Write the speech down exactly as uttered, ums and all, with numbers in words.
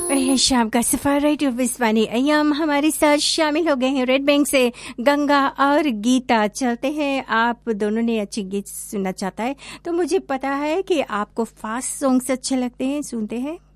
ये शाम का सफर रेडियो विस्वानी अय्याम हमारे साथ शामिल हो गए हैं रेड बैंक से गंगा और गीता। चलते हैं, आप दोनों ने अच्छी गीत सुनना चाहता है तो मुझे पता है कि आपको फास्ट सॉन्ग्स अच्छे लगते हैं, सुनते हैं।